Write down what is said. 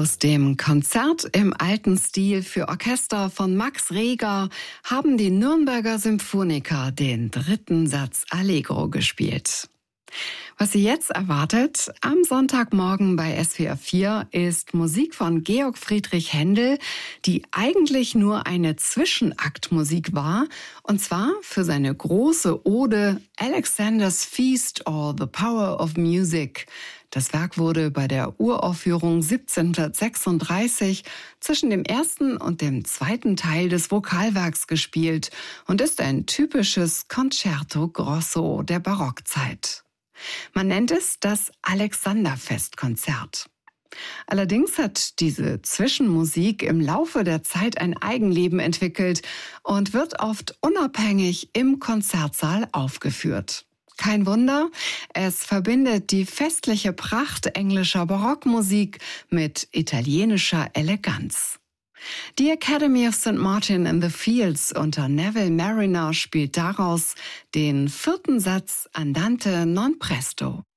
Aus dem Konzert im alten Stil für Orchester von Max Reger haben die Nürnberger Symphoniker den dritten Satz Allegro gespielt. Was Sie jetzt erwartet, am Sonntagmorgen bei SWR 4 ist Musik von Georg Friedrich Händel, die eigentlich nur eine Zwischenaktmusik war, und zwar für seine große Ode Alexander's Feast or the Power of Music. Das Werk wurde bei der Uraufführung 1736 zwischen dem ersten und dem zweiten Teil des Vokalwerks gespielt und ist ein typisches Concerto grosso der Barockzeit. Man nennt es das Alexanderfestkonzert. Allerdings hat diese Zwischenmusik im Laufe der Zeit ein Eigenleben entwickelt und wird oft unabhängig im Konzertsaal aufgeführt. Kein Wunder, es verbindet die festliche Pracht englischer Barockmusik mit italienischer Eleganz. Die Academy of St. Martin in the Fields unter Neville Marriner spielt daraus den vierten Satz Andante non presto.